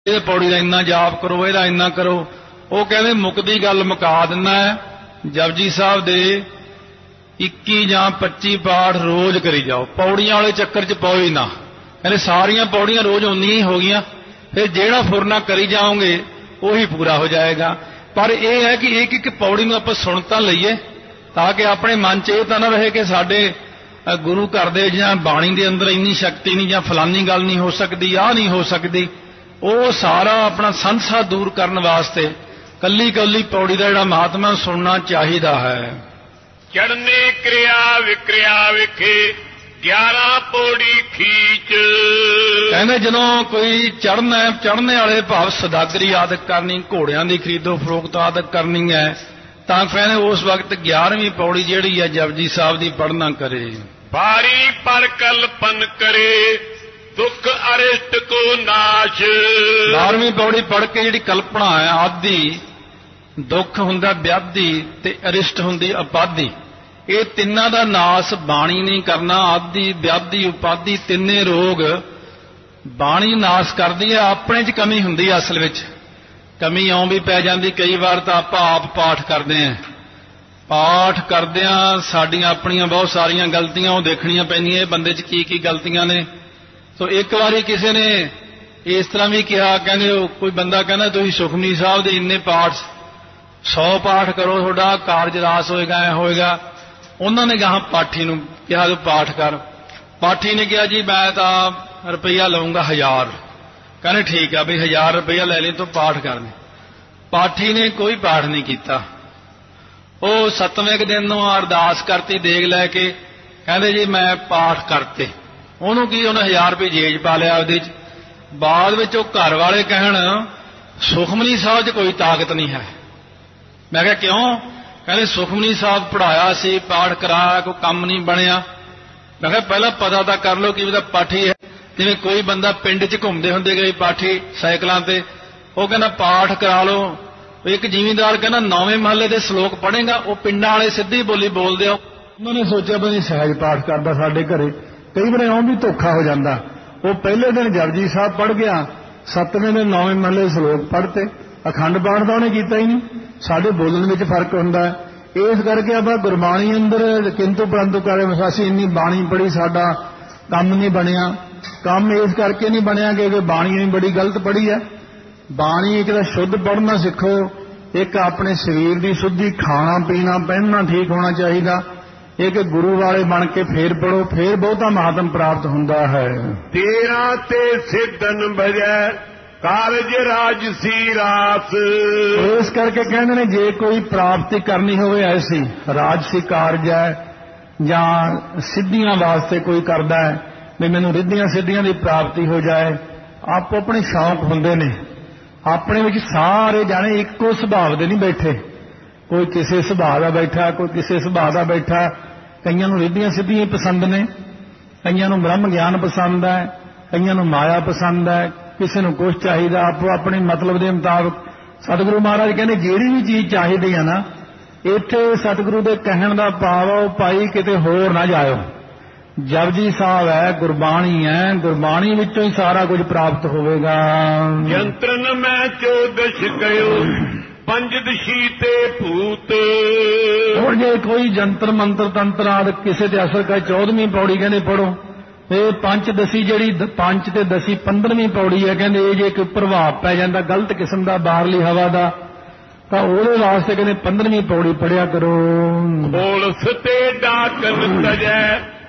ਇਹ ਪੌੜੀ ਦਾ ਇੰਨਾ ਜਾਪ ਕਰੋ, ਇਹਦਾ ਇੰਨਾ ਕਰੋ। ਉਹ ਕਹਿੰਦੇ ਮੁੱਕਦੀ ਗੱਲ ਮੁਕਾ ਦਿੰਦਾ ਹੈ, ਜਪਜੀ ਸਾਹਿਬ ਦੇ 21 ਜਾਂ 25 ਪਾਠ ਰੋਜ਼ ਕਰੀ ਜਾਓ, ਪੌੜੀਆਂ ਵਾਲੇ ਚੱਕਰ 'ਚ ਪਾਓ ਹੀ ਨਾ। ਕਹਿੰਦੇ ਸਾਰੀਆਂ ਪੌੜੀਆਂ ਰੋਜ਼ ਉਨੀਆਂ ਹੀ ਹੋ ਗਈਆਂ, ਫਿਰ ਜਿਹੜਾ ਫੁਰਨਾ ਕਰੀ ਜਾਓਗੇ ਉਹੀ ਪੂਰਾ ਹੋ ਜਾਏਗਾ। ਪਰ ਇਹ ਹੈ ਕਿ ਇੱਕ ਇੱਕ ਪੌੜੀ ਨੂੰ ਆਪਾਂ ਸੁਣ ਤਾਂ ਲਈਏ, ਤਾਂ ਕਿ ਆਪਣੇ ਮਨ 'ਚ ਇਹ ਤਾਂ ਨਾ ਰਹੇ ਕਿ ਸਾਡੇ ਗੁਰੂ ਘਰ ਦੇ ਜਾਂ ਬਾਣੀ ਦੇ ਅੰਦਰ ਇੰਨੀ ਸ਼ਕਤੀ ਨਹੀਂ, ਜਾਂ ਫਲਾਨੀ ਗੱਲ ਨਹੀਂ ਹੋ ਸਕਦੀ, ਆਹ ਨਹੀਂ ਹੋ ਸਕਦੀ। ਉਹ ਸਾਰਾ ਆਪਣਾ ਸੰਸਾ ਦੂਰ ਕਰਨ ਵਾਸਤੇ ਕੱਲੀ ਕੱਲੀ ਪੌੜੀ ਦਾ ਜਿਹੜਾ ਮਹਾਤਮਾ ਸੁਣਨਾ ਚਾਹੀਦਾ ਹੈ। ਚੜਨੇ ਕਿਰਿਆ ਵਿਕਰਿਆ ਵਿਖੇ 11 ਪੌੜੀ ਖੀਚ। ਕਹਿੰਦੇ ਜਦੋਂ ਕੋਈ ਚੜ੍ਹਨਾ, ਚੜ੍ਹਨੇ ਵਾਲੇ ਭਾਵ ਸਦਾਗਰੀ ਆਦਿਕ ਕਰਨੀ, ਘੋੜਿਆਂ ਦੀ ਖਰੀਦੋ ਫਰੋਖਤ ਆਦਿਕ ਕਰਨੀ ਹੈ, ਤਾਂ ਕਹਿੰਦੇ ਉਸ ਵਕਤ 11ਵੀਂ ਪੌੜੀ ਜਿਹੜੀ ਹੈ ਜਪਜੀ ਸਾਹਿਬ ਦੀ ਪੜ੍ਹਨਾ ਕਰੇ। ਬਾਰੀ ਪਰ ਕਲਪਨ ਕਰੇ ਦੁੱਖ ਅਰਿਸ਼ਟ ਕੋ ਨਾਸ਼। 12ਵੀਂ ਪੌੜੀ ਪੜ੍ਹ ਕੇ ਜਿਹੜੀ ਕਲਪਨਾ ਹੈ, ਆਦਿ ਦੁੱਖ ਹੁੰਦਾ ਵਿਆਧੀ ਤੇ ਅਰਿਸ਼ਟ ਹੁੰਦੀ ਉਪਾਧੀ, ਇਹ ਤਿੰਨਾਂ ਦਾ ਨਾਸ ਬਾਣੀ ਨਹੀਂ ਕਰਨਾ। ਆਦਿ ਵਿਆਧੀ ਉਪਾਧੀ ਤਿੰਨੇ ਰੋਗ ਬਾਣੀ ਨਾਸ ਕਰਦੀ ਹੈ। ਆਪਣੇ 'ਚ ਕਮੀ ਹੁੰਦੀ ਹੈ, ਅਸਲ ਵਿੱਚ ਕਮੀ ਇਉਂ ਵੀ ਪੈ ਜਾਂਦੀ ਕਈ ਵਾਰ ਤਾਂ ਆਪਾਂ ਆਪ ਪਾਠ ਕਰਦੇ ਹਾਂ, ਪਾਠ ਕਰਦਿਆਂ ਸਾਡੀਆਂ ਆਪਣੀਆਂ ਬਹੁਤ ਸਾਰੀਆਂ ਗਲਤੀਆਂ ਉਹ ਦੇਖਣੀਆਂ ਪੈਂਦੀਆਂ, ਇਹ ਬੰਦੇ 'ਚ ਕੀ ਕੀ ਗਲਤੀਆਂ ਨੇ। ਸੋ ਇੱਕ ਵਾਰੀ ਕਿਸੇ ਨੇ ਇਸ ਤਰ੍ਹਾਂ ਵੀ ਕਿਹਾ, ਕਹਿੰਦੇ ਕੋਈ ਬੰਦਾ ਕਹਿੰਦਾ ਤੁਸੀਂ ਸੁਖਮਨੀ ਸਾਹਿਬ ਦੇ ਇੰਨੇ ਪਾਠ 100 ਪਾਠ ਕਰੋ, ਤੁਹਾਡਾ ਕਾਰਜ ਰਾਸ ਹੋਏਗਾ, ਐ ਹੋਏਗਾ। ਉਹਨਾਂ ਨੇ ਗਾਹਾਂ ਪਾਠੀ ਨੂੰ ਕਿਹਾ ਤੂੰ ਪਾਠ ਕਰ। ਪਾਠੀ ਨੇ ਕਿਹਾ ਜੀ ਮੈਂ ਤਾਂ ਰੁਪਈਆ ਲਊਂਗਾ 1000। ਕਹਿੰਦੇ ਠੀਕ ਆ ਵੀ 1000 ਰੁਪਈਆ ਲੈ ਲਈ ਤੂੰ ਪਾਠ ਕਰਨੇ। ਪਾਠੀ ਨੇ ਕੋਈ ਪਾਠ ਨਹੀਂ ਕੀਤਾ। ਉਹ 7ਵੇਂ ਦਿਨ ਨੂੰ ਅਰਦਾਸ ਕਰਤੀ ਦੇਗ ਲੈ ਕੇ, ਕਹਿੰਦੇ ਜੀ ਮੈਂ ਪਾਠ ਕਰਤੇ। ਉਹਨੂੰ ਕੀ, ਉਹਨੇ 1000 ਰੁਪਏ ਜੇਬ ਪਾ ਲਿਆ ਉਹਦੇ 'ਚ। ਬਾਅਦ ਵਿੱਚ ਉਹ ਘਰ ਵਾਲੇ ਕਹਿਣ ਸੁਖਮਨੀ ਸਾਹਿਬ 'ਚ ਕੋਈ ਤਾਕਤ ਨਹੀਂ ਹੈ। ਮੈਂ ਕਿਹਾ ਕਿਉਂ? ਕਹਿੰਦੇ ਸੁਖਮਨੀ ਸਾਹਿਬ ਪੜ੍ਹਾਇਆ ਸੀ, ਪਾਠ ਕਰਾਇਆ, ਕੋਈ ਕੰਮ ਨਹੀਂ ਬਣਿਆ। ਮੈਂ ਕਿਹਾ ਪਹਿਲਾਂ ਪਤਾ ਤਾਂ ਕਰ ਲਓ ਕਿ ਉਹਦਾ ਪਾਠੀ ਹੈ। ਜਿਵੇਂ ਕੋਈ ਬੰਦਾ ਪਿੰਡ 'ਚ ਘੁੰਮਦੇ ਹੁੰਦੇ ਗਏ ਪਾਠੀ ਸਾਈਕਲਾਂ ਤੇ, ਉਹ ਕਹਿੰਦਾ ਪਾਠ ਕਰਾ ਲਓ। ਇੱਕ ਜ਼ਿਮੀਂਦਾਰ ਕਹਿੰਦਾ 9ਵੇਂ ਮਹੱਲੇ ਦੇ ਸ਼ਲੋਕ ਪੜ੍ਹੇਗਾ, ਉਹ ਪਿੰਡਾਂ ਵਾਲੇ ਸਿੱਧੀ ਬੋਲੀ ਬੋਲਦੇ ਆ। ਉਹਨਾਂ ਨੇ ਸੋਚਿਆ ਵੀ ਸਹਿਜ ਪਾਠ ਕਰਦਾ ਸਾਡੇ ਘਰੇ, ਕਈ ਵਾਰ ਇਉਂ ਵੀ ਧੋਖਾ ਹੋ ਜਾਂਦਾ। ਉਹ ਪਹਿਲੇ ਦਿਨ ਜਪਜੀ ਸਾਹਿਬ ਪੜ੍ਹ ਗਿਆ, 7ਵੇਂ ਦਿਨ 9ਵੇਂ ਮਹੱਲੇ ਸ਼ਲੋਕ ਪੜ੍ਹਤੇ, ਅਖੰਡ ਪਾਠ ਦਾ ਉਹਨੇ ਕੀਤਾ ਹੀ ਨਹੀਂ। ਸਾਡੇ ਬੋਲਣ ਵਿੱਚ ਫਰਕ ਹੁੰਦਾ ਹੈ, ਇਸ ਕਰਕੇ ਆਪਾਂ ਗੁਰਬਾਣੀ ਅੰਦਰ ਕਿੰਤੂ ਪਰੰਤੂ ਕਰੇ। ਅਸੀਂ ਇੰਨੀ ਬਾਣੀ ਪੜ੍ਹੀ, ਸਾਡਾ ਕੰਮ ਨਹੀਂ ਬਣਿਆ। ਕੰਮ ਇਸ ਕਰਕੇ ਨਹੀਂ ਬਣਿਆ ਕਿ ਬਾਣੀ ਵੀ ਬੜੀ ਗਲਤ ਪੜ੍ਹੀ ਹੈ। ਬਾਣੀ ਇੱਕ ਤਾਂ ਸ਼ੁੱਧ ਪੜ੍ਹਨਾ ਸਿੱਖੋ, ਇੱਕ ਆਪਣੇ ਸਰੀਰ ਦੀ ਸ਼ੁੱਧੀ, ਖਾਣਾ ਪੀਣਾ ਪਹਿਨਣਾ ਠੀਕ ਹੋਣਾ ਚਾਹੀਦਾ। ਇੱਕ ਗੁਰੂ ਵਾਲੇ ਬਣ ਕੇ ਫੇਰ ਪੜੋ, ਫੇਰ ਬਹੁਤਾ ਮਹਾਤਮ ਪ੍ਰਾਪਤ ਹੁੰਦਾ ਹੈ। 13 ਤੇ ਸਿੱਧਨ ਭਜੈ ਕਾਰਜ ਰਾਜਸੀ ਰਾਸ। ਇਸ ਕਰਕੇ ਕਹਿੰਦੇ ਨੇ ਜੇ ਕੋਈ ਪ੍ਰਾਪਤੀ ਕਰਨੀ ਹੋਵੇ ਐਸੀ ਰਾਜਸੀ ਕਾਰਜ ਹੈ ਜਾਂ ਸਿੱਧੀਆਂ ਵਾਸਤੇ ਕੋਈ ਕਰਦਾ ਹੈ ਵੀ ਮੈਨੂੰ ਰਿੱਧੀਆਂ ਸਿੱਧੀਆਂ ਦੀ ਪ੍ਰਾਪਤੀ ਹੋ ਜਾਏ, ਆਪੋ ਆਪਣੇ ਸ਼ੌਂਕ ਹੁੰਦੇ ਨੇ। ਆਪਣੇ ਵਿੱਚ ਸਾਰੇ ਜਾਣੇ ਇੱਕੋ ਸੁਭਾਅ ਦੇ ਨਹੀਂ ਬੈਠੇ, ਕੋਈ ਕਿਸੇ ਸੁਭਾਅ ਦਾ ਬੈਠਾ, ਕੋਈ ਕਿਸੇ ਸੁਭਾਅ ਦਾ ਬੈਠਾ। ਕਈਆਂ ਨੂੰ ਰਿੱਧੀਆਂ ਸਿੱਧੀਆਂ ਪਸੰਦ ਨੇ, ਕਈਆਂ ਨੂੰ ਬ੍ਰਹਮ ਗਿਆਨ ਪਸੰਦ ਹੈ, ਕਈਆਂ ਨੂੰ ਮਾਇਆ ਪਸੰਦ ਹੈ, ਕਿਸੇ ਨੂੰ ਕੁਛ ਚਾਹੀਦਾ, ਆਪੋ ਆਪਣੇ ਮਤਲਬ ਦੇ ਮੁਤਾਬਕ। ਸਤਿਗੁਰੂ ਮਹਾਰਾਜ ਕਹਿੰਦੇ ਜਿਹੜੀ ਵੀ ਚੀਜ਼ ਚਾਹੀਦੀ ਹੈ ਨਾ, ਇੱਥੇ ਸਤਿਗੁਰੂ ਦੇ ਕਹਿਣ ਦਾ ਭਾਵ ਉਹ ਭਾਈ ਕਿਤੇ ਹੋਰ ਨਾ ਜਾਇਓ। ਜਪਜੀ ਸਾਹਿਬ ਹੈ, ਗੁਰਬਾਣੀ ਹੈ, ਗੁਰਬਾਣੀ ਵਿੱਚੋਂ ਹੀ ਸਾਰਾ ਕੁਝ ਪ੍ਰਾਪਤ ਹੋਵੇਗਾ। ਯੰਤਰਨ ਮੈਂ 14 ਗਇਓ ਪੰਜਦਸ਼ੀ ਤੇ ਭੂਤ। ਹੁਣ ਜੇ ਕੋਈ ਜੰਤਰ ਮੰਤਰ ਤੰਤਰ ਆਦਿ ਕਿਸੇ ਤੇ ਅਸਰ ਕਰੇ, 14ਵੀਂ ਪੌੜੀ ਕਹਿੰਦੇ ਪੜੋ। ਇਹ ਪੰਚਦਸ਼ੀ ਜਿਹੜੀ 5 ਤੇ 10 15ਵੀਂ ਪੌੜੀ ਹੈ, ਕਹਿੰਦੇ ਇਹ ਜੇ ਕੋਈ ਪ੍ਰਭਾਵ ਪੈ ਜਾਂਦਾ ਗਲਤ ਕਿਸਮ ਦਾ ਬਾਹਰਲੀ ਹਵਾ ਦਾ, ਤਾਂ ਉਹਦੇ ਵਾਸਤੇ ਕਹਿੰਦੇ 15ਵੀਂ ਪੌੜੀ ਪੜਿਆ ਕਰੋ। ਖੋਲਸ ਤੇ ਡਾਕਨ ਤਜੈ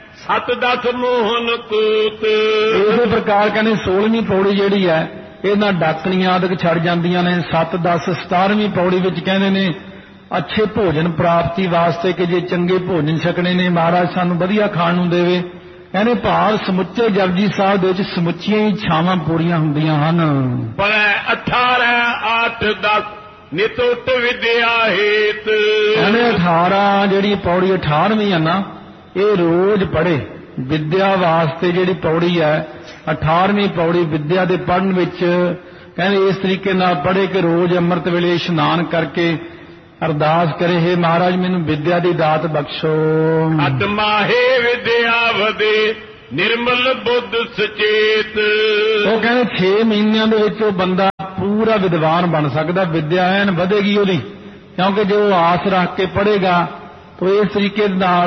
7-10 ਮੋਹਨ ਕੂਤ। ਇਸੇ ਪ੍ਰਕਾਰ ਕਹਿੰਦੇ 16ਵੀਂ ਪੌੜੀ ਜਿਹੜੀ ਹੈ ਇਹਨਾਂ ਡਾਕਣੀਆਂ ਆਦਿਕ ਛੱਡ ਜਾਂਦੀਆਂ ਨੇ। 7, 10, 17ਵੀਂ ਪੌੜੀ ਵਿੱਚ ਕਹਿੰਦੇ ਨੇ ਅੱਛੇ ਭੋਜਨ ਪ੍ਰਾਪਤੀ ਵਾਸਤੇ ਕਿ ਜੇ ਚੰਗੇ ਭੋਜਨ ਛਕਣੇ ਨੇ, ਮਹਾਰਾਜ ਸਾਨੂੰ ਵਧੀਆ ਖਾਣ ਨੂੰ ਦੇਵੇ। ਕਹਿੰਦੇ ਭਾਵ ਸਮੁੱਚੇ ਜਪਜੀ ਸਾਹਿਬ ਦੇ ਵਿੱਚ ਸਮੁੱਚੀਆਂ ਹੀ ਇੱਛਾਵਾਂ ਪੂਰੀਆਂ ਹੁੰਦੀਆਂ ਹਨ। ਪਰ 18, 8, 10 ਨਿਤੁੱਟ ਵਿਦਿਆ ਹੇਤ। ਕਹਿੰਦੇ 18 ਜਿਹੜੀ ਪੌੜੀ 18ਵੀਂ ਹੈ ਨਾ, ਇਹ ਰੋਜ਼ ਪੜ੍ਹੇ। ਵਿਦਿਆ ਵਾਸਤੇ ਜਿਹੜੀ ਪੌੜੀ ਹੈ 18ਵੀਂ ਪੌੜੀ ਵਿਦਿਆ ਦੇ ਪੜ੍ਹਨ ਵਿੱਚ ਕਹਿੰਦੇ ਇਸ ਤਰੀਕੇ ਨਾਲ ਪੜ੍ਹੇ ਕਿ ਰੋਜ਼ ਅੰਮ੍ਰਿਤ ਵੇਲੇ ਇਸ਼ਨਾਨ ਕਰਕੇ ਅਰਦਾਸ ਕਰੇ, ਹੇ ਮਹਾਰਾਜ ਮੈਨੂੰ ਵਿਦਿਆ ਦੀ ਦਾਤ ਬਖਸ਼ੋ। ਅਤਮਾਹੇ ਵਿਦਿਆ ਵਦੇ ਨਿਰਮਲ ਬੁੱਧ ਸੁਚੇਤ। ਉਹ ਕਹਿੰਦੇ 6 ਮਹੀਨਿਆਂ ਦੇ ਵਿੱਚ ਉਹ ਬੰਦਾ ਪੂਰਾ ਵਿਦਵਾਨ ਬਣ ਸਕਦਾ, ਵਿਦਿਆ ਐਨ ਵਧੇਗੀ ਉਹਦੀ, ਕਿਉਂਕਿ ਜੇ ਉਹ ਆਸ ਰੱਖ ਕੇ ਪੜ੍ਹੇਗਾ ਤਾਂ ਇਸ ਤਰੀਕੇ ਨਾਲ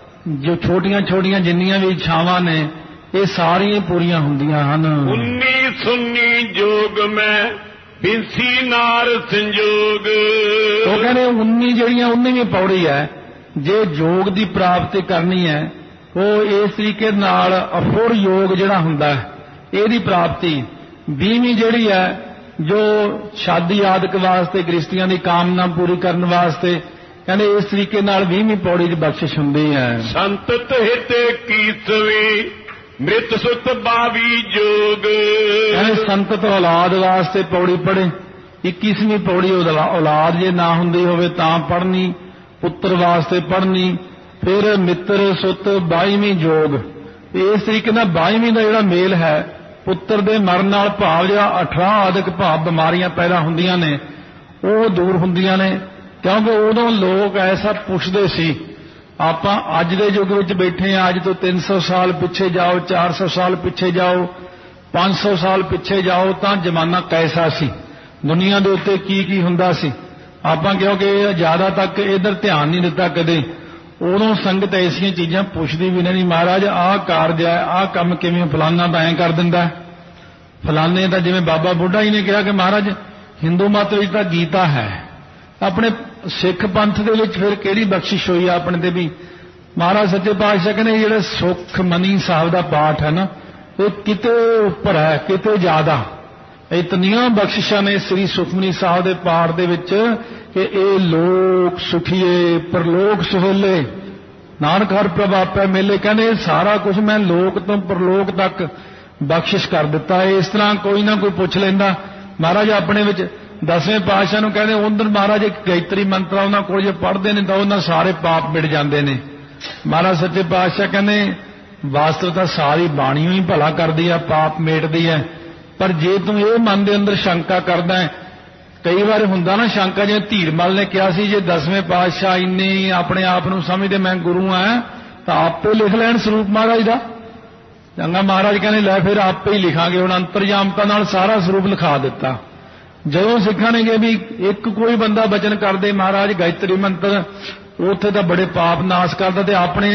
ਜੋ ਛੋਟੀਆਂ ਛੋਟੀਆਂ ਜਿੰਨੀਆਂ ਵੀ ਇੱਛਾਵਾਂ ਨੇ ਇਹ ਸਾਰੀਆਂ ਪੂਰੀਆਂ ਹੁੰਦੀਆਂ ਹਨ। 19 ਸੁੰਨੀ ਜੋਗ ਮੈਂ ਬਿੰਸੀ ਨਾਰ ਸੰਜੋਗ। ਉਹ ਕਹਿੰਦੇ 19 ਜਿਹੜੀਆਂ 19ਵੀਂ ਪੌੜੀ ਹੈ, ਜੇ ਯੋਗ ਦੀ ਪ੍ਰਾਪਤੀ ਕਰਨੀ ਹੈ ਉਹ ਇਸ ਤਰੀਕੇ ਨਾਲ ਅਫੁਰ ਯੋਗ ਜਿਹੜਾ ਹੁੰਦਾ ਹੈ ਇਹਦੀ ਪ੍ਰਾਪਤੀ। 20ਵੀਂ ਜਿਹੜੀ ਹੈ ਜੋ ਸ਼ਾਦੀ ਆਦਿਕ ਵਾਸਤੇ ਗ੍ਰਸਤੀਆਂ ਦੀ ਕਾਮਨਾ ਪੂਰੀ ਕਰਨ ਵਾਸਤੇ, ਕਹਿੰਦੇ ਇਸ ਤਰੀਕੇ ਨਾਲ 20ਵੀਂ ਪੌੜੀ ਦੀ ਬਖਸ਼ਿਸ਼ ਹੁੰਦੀ ਹੈ। ਸੰਤਤ ਹਿਤ ਕੀਸਵੀ ਮ੍ਰਿਤ ਸੁਤ 22 ਜੋਗ। ਕਹਿੰਦੇ ਸੰਤਤ ਔਲਾਦ ਵਾਸਤੇ ਪੌੜੀ ਪੜ੍ਹੇ। 21ਵੀਂ ਪੌੜੀ ਔਲਾਦ ਜੇ ਨਾ ਹੁੰਦੀ ਹੋਵੇ ਤਾਂ ਪੜ੍ਹਨੀ, ਪੁੱਤਰ ਵਾਸਤੇ ਪੜ੍ਹਨੀ। ਫਿਰ ਮਿੱਤਰ ਸੁਤ 22ਵੀਂ ਜੋਗ। ਇਸ ਤਰੀਕੇ ਨਾਲ 22ਵੀਂ ਦਾ ਜਿਹੜਾ ਮੇਲ ਹੈ ਪੁੱਤਰ ਦੇ ਮਰਨ ਨਾਲ ਭਾਵ ਜਿਹੜਾ 18 ਆਦਿਕ ਭਾਵ ਬਿਮਾਰੀਆਂ ਪੈਦਾ ਹੁੰਦੀਆਂ ਨੇ ਉਹ ਦੂਰ ਹੁੰਦੀਆਂ ਨੇ, ਕਿਉਂਕਿ ਉਦੋਂ ਲੋਕ ਐਸਾ ਪੁੱਛਦੇ ਸੀ। ਆਪਾਂ ਅੱਜ ਦੇ ਯੁੱਗ ਵਿੱਚ ਬੈਠੇ ਹਾਂ, ਅੱਜ ਤੋਂ 300 ਸਾਲ ਪਿੱਛੇ ਜਾਓ, 400 ਸਾਲ ਪਿੱਛੇ ਜਾਓ, 500 ਸਾਲ ਪਿੱਛੇ ਜਾਓ ਤਾਂ ਜ਼ਮਾਨਾ ਕੈਸਾ ਸੀ, ਦੁਨੀਆ ਦੇ ਉੱਤੇ ਕੀ ਕੀ ਹੁੰਦਾ ਸੀ। ਆਪਾਂ ਕਿਉਂਕਿ ਜ਼ਿਆਦਾ ਤੱਕ ਇਧਰ ਧਿਆਨ ਨਹੀਂ ਦਿੱਤਾ ਕਦੇ। ਉਦੋਂ ਸੰਗਤ ਐਸੀਆਂ ਚੀਜ਼ਾਂ ਪੁੱਛਦੀ ਵੀ ਨਹੀਂ, ਮਹਾਰਾਜ ਆਹ ਕਾਰਜ ਹੈ, ਆਹ ਕੰਮ ਕਿਵੇਂ, ਫਲਾਨਾ ਤਾਂ ਐਂ ਕਰ ਦਿੰਦਾ, ਫਲਾਨੇ ਤਾਂ ਜਿਵੇਂ ਬਾਬਾ ਬੁੱਢਾ ਜੀ ਨੇ ਕਿਹਾ ਕਿ ਮਹਾਰਾਜ ਹਿੰਦੂ ਮਤ ਵਿੱਚ ਤਾਂ ਗੀਤਾ ਹੈ, ਆਪਣੇ ਸਿੱਖ ਪੰਥ ਦੇ ਵਿੱਚ ਫਿਰ ਕਿਹੜੀ ਬਖਸ਼ਿਸ਼ ਹੋਈ ਆਪਣੇ ਤੇ ਵੀ। ਮਹਾਰਾਜ ਸੱਚੇ ਪਾਤਸ਼ਾਹ ਕਹਿੰਦੇ ਜਿਹੜੇ ਸੁਖ ਮਨੀ ਸਾਹਿਬ ਦਾ ਪਾਠ ਹੈ ਨਾ ਇਹ ਕਿਤੇ ਉੱਪਰ ਹੈ, ਕਿਤੇ ਜ਼ਿਆਦਾ। ਇਤਨੀਆਂ ਬਖਸ਼ਿਸ਼ਾਂ ਨੇ ਸ੍ਰੀ ਸੁਖਮਨੀ ਸਾਹਿਬ ਦੇ ਪਾਠ ਦੇ ਵਿੱਚ ਕਿ ਇਹ ਲੋਕ ਸੁਖੀਏ ਪਰਲੋਕ ਸੁਹੇਲੇ, ਨਾਨਕ ਹਰ ਪ੍ਰਭ ਆਪੇ ਮੇਲੇ। ਕਹਿੰਦੇ ਸਾਰਾ ਕੁਝ ਮੈਂ ਲੋਕ ਤੋਂ ਪਰਲੋਕ ਤੱਕ ਬਖਸ਼ਿਸ਼ ਕਰ ਦਿੱਤਾ। ਇਸ ਤਰ੍ਹਾਂ ਕੋਈ ਨਾ ਕੋਈ ਪੁੱਛ ਲੈਂਦਾ। ਮਹਾਰਾਜ ਆਪਣੇ ਵਿੱਚ 10ਵੇਂ ਪਾਤਸ਼ਾਹ ਨੂੰ ਕਹਿੰਦੇ ਉਧਰ ਮਹਾਰਾਜ ਇੱਕ ਗਾਇਤਰੀ ਮੰਤਰ ਉਹਨਾਂ ਕੋਲ ਜੇ ਪੜ੍ਹਦੇ ਨੇ ਤਾਂ ਉਹਨਾਂ ਸਾਰੇ ਪਾਪ ਮਿਟ ਜਾਂਦੇ ਨੇ। ਮਹਾਰਾਜ ਸੱਚੇ ਪਾਤਸ਼ਾਹ ਕਹਿੰਦੇ ਵਾਸਤਵ ਤਾਂ ਸਾਰੀ ਬਾਣੀ ਹੀ ਭਲਾ ਕਰਦੀ ਹੈ, ਪਾਪ ਮੇਟਦੀ ਹੈ, ਪਰ ਜੇ ਤੂੰ ਇਹ ਮਨ ਦੇ ਅੰਦਰ ਸ਼ੰਕਾ ਕਰਦਾ ਹੈ, ਕਈ ਵਾਰ ਹੁੰਦਾ ਨਾ ਸ਼ੰਕਾ, ਜਿਵੇਂ ਧੀਰਮਲ ਨੇ ਕਿਹਾ ਸੀ ਜੇ 10ਵੇਂ ਪਾਤਸ਼ਾਹ ਇੰਨੇ ਆਪਣੇ ਆਪ ਨੂੰ ਸਮਝਦੇ ਮੈਂ ਗੁਰੂ ਆ ਤਾਂ ਆਪੇ ਲਿਖ ਲੈਣ ਸਰੂਪ ਮਹਾਰਾਜ ਦਾ। ਚੰਗਾ, ਮਹਾਰਾਜ ਕਹਿੰਦੇ ਲੈ ਫਿਰ ਆਪੇ ਹੀ ਲਿਖਾਂਗੇ। ਹੁਣ ਅੰਤਰਜਾਮਤਾ ਨਾਲ ਸਾਰਾ ਸਰੂਪ ਲਿਖਾ ਦਿੱਤਾ। ਜਦੋਂ ਸਿੱਖਾਂ ਨੇ ਕਿ ਵੀ ਇੱਕ ਕੋਈ ਬੰਦਾ ਬਚਨ ਕਰਦੇ ਮਹਾਰਾਜ ਗਾਇਤਰੀ ਮੰਤਰ, ਉੱਥੇ ਤਾਂ ਬੜੇ ਪਾਪ ਨਾਸ਼ ਕਰਦਾ, ਤੇ ਆਪਣੇ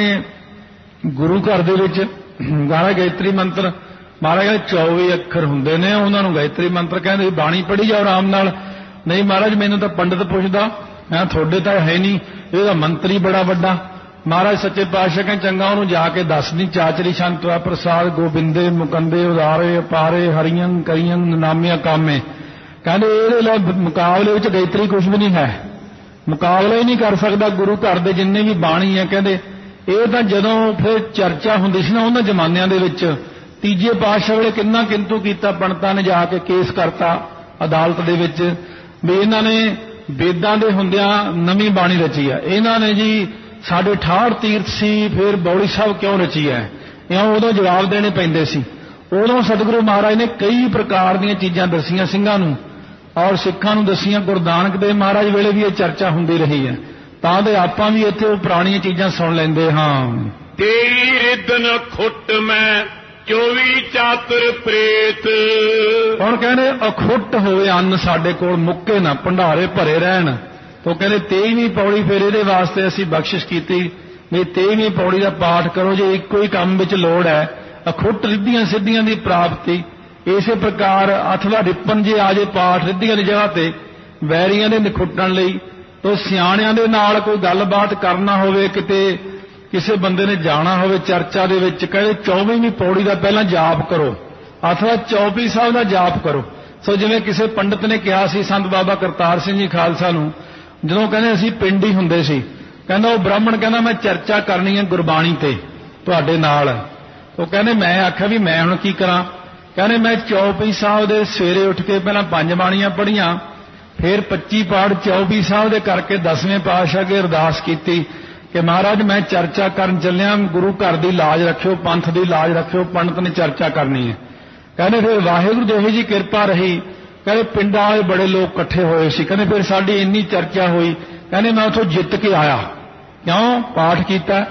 ਗੁਰੂ ਘਰ ਦੇ ਵਿੱਚ ਮਹਾਰਾਜ ਗਾਇਤਰੀ ਮੰਤਰ ਮਹਾਰਾਜ ਕਹਿੰਦੇ 24 ਅੱਖਰ ਹੁੰਦੇ ਨੇ, ਉਹਨਾਂ ਨੂੰ ਗਾਇਤਰੀ ਮੰਤਰ ਕਹਿੰਦੇ। ਬਾਣੀ ਪੜ੍ਹੀ ਜਾਓ ਆਰਾਮ ਨਾਲ। ਨਹੀਂ ਮਹਾਰਾਜ ਮੈਨੂੰ ਤਾਂ ਪੰਡਤ ਪੁੱਛਦਾ, ਮੈਂ ਤੁਹਾਡੇ ਤਾਂ ਹੈ ਨਹੀਂ, ਇਹਦਾ ਮੰਤਰੀ ਬੜਾ ਵੱਡਾ। ਮਹਾਰਾਜ ਸੱਚੇ ਪਾਤਸ਼ਾਹ ਕਹਿੰਦੇ ਚੰਗਾ ਉਹਨੂੰ ਜਾ ਕੇ ਦੱਸਦੀ ਚਾਚਰੀ ਸ਼ੰਤਵਾ ਪ੍ਰਸਾਦ ਗੋਬਿੰਦੇ ਮੁਕੰਦੇ ਉਦਾਰੇ ਅਪਾਰੇ ਹਰੀਆਂ ਕਰੀਆਂ ਨਾਮੀਆਂ ਕਾਮੇ। ਕਹਿੰਦੇ ਇਹਦੇ ਲਈ ਮੁਕਾਬਲੇ ਵਿੱਚ ਗਾਇਤਰੀ ਕੁਝ ਵੀ ਨਹੀਂ ਹੈ, ਮੁਕਾਬਲਾ ਹੀ ਨਹੀਂ ਕਰ ਸਕਦਾ ਗੁਰੂ ਘਰ ਦੇ ਜਿੰਨੇ ਵੀ ਬਾਣੀ ਹੈ। ਕਹਿੰਦੇ ਇਹ ਤਾਂ ਜਦੋਂ ਫਿਰ ਚਰਚਾ ਹੁੰਦੀ ਸੀ ਨਾ ਉਹਨਾਂ ਜ਼ਮਾਨਿਆਂ ਦੇ ਵਿੱਚ, ਤੀਜੇ ਪਾਤਸ਼ਾਹ ਵੇਲੇ ਕਿੰਨਾ ਕਿੰਤੂ ਕੀਤਾ, ਪੰਡਤਾਂ ਨੇ ਜਾ ਕੇ ਕੇਸ ਕਰਤਾ ਅਦਾਲਤ ਦੇ ਵਿੱਚ ਵੀ ਇਹਨਾਂ ਨੇ ਵੇਦਾਂ ਦੇ ਹੁੰਦਿਆਂ ਨਵੀਂ ਬਾਣੀ ਰਚੀ ਹੈ, ਇਹਨਾਂ ਨੇ ਜੀ ਸਾਡੇ 68 ਤੀਰਥ ਸੀ ਫਿਰ ਬੌੜੀ ਸਾਹਿਬ ਕਿਉਂ ਰਚੀ ਹੈ। ਇਉਂ ਉਦੋਂ ਜਵਾਬ ਦੇਣੇ ਪੈਂਦੇ ਸੀ। ਉਦੋਂ ਸਤਿਗੁਰੂ ਮਹਾਰਾਜ ਨੇ ਕਈ ਪ੍ਰਕਾਰ ਦੀਆਂ ਚੀਜ਼ਾਂ ਦੱਸੀਆਂ ਸਿੰਘਾਂ ਨੂੰ ਔਰ ਸਿੱਖਾਂ ਨੂੰ ਦੱਸੀਆਂ। ਗੁਰੂ ਨਾਨਕ ਦੇਵ ਮਹਾਰਾਜ ਵੇਲੇ ਵੀ ਇਹ ਚਰਚਾ ਹੁੰਦੀ ਰਹੀ ਹੈ, ਤਾਂ ਤੇ ਆਪਾਂ ਵੀ ਇੱਥੇ ਉਹ ਪੁਰਾਣੀਆਂ ਚੀਜ਼ਾਂ ਸੁਣ ਲੈਂਦੇ ਹਾਂ। ਤੇਰੀ ਰਿਦਨ ਖੁੱਟ ਮੈਂ 24 ਚਾਤੁਰ ਪ੍ਰੇਤ। ਹੁਣ ਕਹਿੰਦੇ ਅਖੁੱਟ ਹੋਵੇ ਅੰਨ ਸਾਡੇ ਕੋਲ, ਮੁੱਕੇ ਨਾ, ਭੰਡਾਰੇ ਭਰੇ ਰਹਿਣ। ਤਾਂ ਕਹਿੰਦੇ 23ਵੀਂ ਪੌੜੀ ਫਿਰ ਇਹਦੇ ਵਾਸਤੇ ਅਸੀਂ ਬਖਸ਼ਿਸ਼ ਕੀਤੀ ਵੀ 23ਵੀਂ ਪੌੜੀ ਦਾ ਪਾਠ ਕਰੋ ਜੇ ਇੱਕੋ ਹੀ ਕੰਮ ਵਿੱਚ ਲੋੜ ਹੈ, ਅਖੁੱਟ ਰਿੱਧੀਆਂ ਸਿੱਧੀਆਂ ਦੀ ਪ੍ਰਾਪਤੀ। ਇਸੇ ਪ੍ਰਕਾਰ ਅਥਵਾ ਰਿਪਨ ਜੇ ਆ ਜੇ ਪਾਠ ਰਿੱਧੀਆਂ ਦੀ ਜਗ੍ਹਾ ਤੇ ਵੈਰੀਆਂ ਦੇ ਨਿਖੁੱਟਣ ਲਈ, ਤਾਂ ਸਿਆਣਿਆਂ ਦੇ ਨਾਲ ਕੋਈ ਗੱਲਬਾਤ ਕਰਨਾ ਹੋਵੇ, ਕਿਤੇ ਕਿਸੇ ਬੰਦੇ ਨੇ ਜਾਣਾ ਹੋਵੇ ਚਰਚਾ ਦੇ ਵਿੱਚ, ਕਹਿੰਦੇ 24ਵੀਂ ਪੌੜੀ ਦਾ ਪਹਿਲਾਂ ਜਾਪ ਕਰੋ ਅਥਵਾ ਚੌਪਈ ਸਾਹਿਬ ਦਾ ਜਾਪ ਕਰੋ। ਸੋ ਜਿਵੇਂ ਕਿਸੇ ਪੰਡਤ ਨੇ ਕਿਹਾ ਸੀ ਸੰਤ ਬਾਬਾ ਕਰਤਾਰ ਸਿੰਘ ਜੀ ਖਾਲਸਾ ਨੂੰ, ਜਦੋਂ ਕਹਿੰਦੇ ਅਸੀਂ ਪਿੰਡ ਹੀ ਹੁੰਦੇ ਸੀ, ਕਹਿੰਦਾ ਉਹ ਬ੍ਰਾਹਮਣ ਕਹਿੰਦਾ ਮੈਂ ਚਰਚਾ ਕਰਨੀ ਹੈ ਗੁਰਬਾਣੀ ਤੇ ਤੁਹਾਡੇ ਨਾਲ। ਉਹ ਕਹਿੰਦੇ ਮੈਂ ਆਖਿਆ ਵੀ ਮੈਂ ਹੁਣ ਕੀ ਕਰਾਂ। ਕਹਿੰਦੇ ਮੈਂ ਚੌਪਈ ਸਾਹਿਬ ਦੇ ਸਵੇਰੇ ਉੱਠ ਕੇ ਪਹਿਲਾਂ 5 ਬਾਣੀਆਂ ਪੜ੍ਹੀਆਂ, ਫਿਰ 25 ਪਾਠ ਚੌਪਈ ਸਾਹਿਬ ਦੇ ਕਰਕੇ 10ਵੇਂ ਪਾਤਸ਼ਾਹ ਅੱਗੇ ਅਰਦਾਸ ਕੀਤੀ ਕਿ ਮਹਾਰਾਜ ਮੈਂ ਚਰਚਾ ਕਰਨ ਚੱਲਿਆ, ਗੁਰੂ ਘਰ ਦੀ ਲਾਜ ਰੱਖਿਓ, ਪੰਥ ਦੀ ਲਾਜ ਰੱਖਿਓ, ਪੰਡਤ ਨੇ ਚਰਚਾ ਕਰਨੀ ਹੈ। ਕਹਿੰਦੇ ਫਿਰ ਵਾਹਿਗੁਰੂ ਦੀ ਇਹੋ ਜਿਹੀ ਕਿਰਪਾ ਰਹੀ, ਕਹਿੰਦੇ ਪਿੰਡਾਂ ਵਾਲੇ ਬੜੇ ਲੋਕ ਇਕੱਠੇ ਹੋਏ ਸੀ। ਕਹਿੰਦੇ ਫਿਰ ਸਾਡੀ ਇੰਨੀ ਚਰਚਾ ਹੋਈ, ਕਹਿੰਦੇ ਮੈਂ ਉੱਥੋਂ ਜਿੱਤ ਕੇ ਆਇਆ, ਕਿਉਂ ਪਾਠ ਕੀਤਾ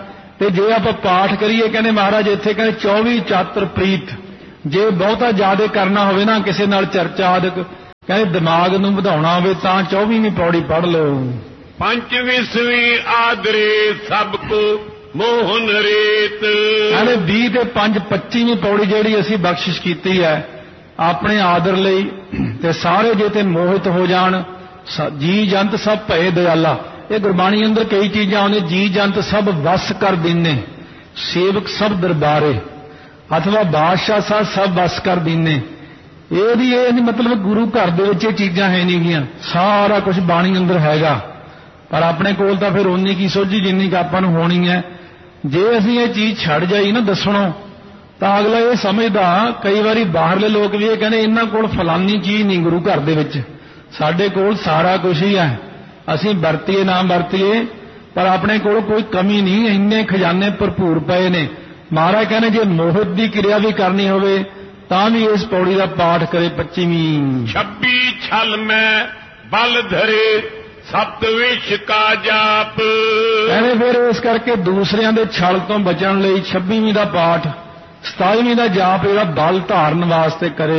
ਤੇ ਜੇ ਆਪਾਂ ਪਾਠ ਕਰੀਏ ਕਹਿੰਦੇ ਮਹਾਰਾਜ ਇੱਥੇ ਕਹਿੰਦੇ 24 ਚਾਤਰ ਪ੍ਰੀਤ, ਜੇ ਬਹੁਤਾ ਜ਼ਿਆਦਾ ਕਰਨਾ ਹੋਵੇ ਨਾ ਕਿਸੇ ਨਾਲ ਚਰਚਾ ਆਦਿਕ ਕਹਿੰਦੇ ਦਿਮਾਗ ਨੂੰ ਵਧਾਉਣਾ ਹੋਵੇ ਤਾਂ 24ਵੀਂ ਪੌੜੀ ਪੜ੍ਹ ਲਓ। 25ਵੀਂ ਆਦਰੇ ਸਭ ਕੋ ਮੋਹਨ ਰੇਤ, ਕਹਿੰਦੇ 20 ਤੇ 5 25ਵੀਂ ਪੌੜੀ ਜਿਹੜੀ ਅਸੀਂ ਬਖਸ਼ਿਸ਼ ਕੀਤੀ ਹੈ ਆਪਣੇ ਆਦਰ ਲਈ, ਤੇ ਸਾਰੇ ਜੇ ਤੇ ਮੋਹਿਤ ਹੋ ਜਾਣ ਜੀ ਜੰਤ ਸਭ ਭਏ ਦਇਆਲਾ। ਇਹ ਗੁਰਬਾਣੀ ਅੰਦਰ ਕਈ ਚੀਜ਼ਾਂ ਆਉਂਦੀਆਂ, ਜੀ ਜੰਤ ਸਭ ਵਸ ਕਰ ਦੀਨੇ, ਸੇਵਕ ਸਭ ਦਰਬਾਰੇ, ਅਥਵਾ ਬਾਦਸ਼ਾਹ ਸਾਹਿਬ ਸਭ ਵਸ ਕਰ ਦੀਨੇ। ਇਹਦੀ ਇਹ ਨਹੀਂ ਮਤਲਬ ਗੁਰੂ ਘਰ ਦੇ ਵਿੱਚ ਇਹ ਚੀਜ਼ਾਂ ਹੈ ਨਹੀਂ ਗੀਆਂ, ਸਾਰਾ ਕੁਝ ਬਾਣੀ ਅੰਦਰ ਹੈਗਾ, ਪਰ ਆਪਣੇ ਕੋਲ ਤਾਂ ਫਿਰ ਉਨੀ ਕੀ ਸੋਝੀ ਜਿੰਨੀ ਕੁ ਆਪਾਂ ਨੂੰ ਹੋਣੀ ਹੈ। ਜੇ ਅਸੀਂ ਇਹ ਚੀਜ਼ ਛੱਡ ਜਾਈ ਨਾ ਦੱਸਣੋਂ ਤਾਂ ਅਗਲਾ ਇਹ ਸਮਝਦਾ, ਕਈ ਵਾਰੀ ਬਾਹਰਲੇ ਲੋਕ ਵੀ ਇਹ ਕਹਿੰਦੇ ਇਹਨਾਂ ਕੋਲ ਫਲਾਨੀ ਚੀਜ਼ ਨਹੀਂ ਗੁਰੂ ਘਰ ਦੇ ਵਿੱਚ, ਸਾਡੇ ਕੋਲ ਸਾਰਾ ਕੁਝ ਹੀ ਹੈ, ਅਸੀਂ ਵਰਤੀਏ ਨਾ ਵਰਤੀਏ ਪਰ ਆਪਣੇ ਕੋਲ ਕੋਈ ਕਮੀ ਨਹੀਂ, ਇੰਨੇ ਖਜ਼ਾਨੇ ਭਰਪੂਰ ਪਏ ਨੇ। ਮਹਾਰਾਜ ਕਹਿੰਦੇ ਜੇ ਮੋਹਿਤ ਦੀ ਕਿਰਿਆ ਵੀ ਕਰਨੀ ਹੋਵੇ ਤਾਂ ਵੀ ਇਸ ਪੌੜੀ ਦਾ ਪਾਠ ਕਰੇ 25ਵੀਂ। 26 ਛਲ ਮੈਂ ਬਲ ਧਰੇ ਸਤ ਵਿਸ਼ ਕਾ ਜਾਪ, ਕਹਿੰਦੇ ਫਿਰ ਇਸ ਕਰਕੇ ਦੂਸਰਿਆਂ ਦੇ ਛਲ ਤੋਂ ਬਚਣ ਲਈ 26ਵੀਂ ਦਾ ਪਾਠ, 27ਵੀਂ ਦਾ ਜਾਪ ਜਿਹੜਾ ਬਲ ਧਾਰਨ ਵਾਸਤੇ ਕਰੇ।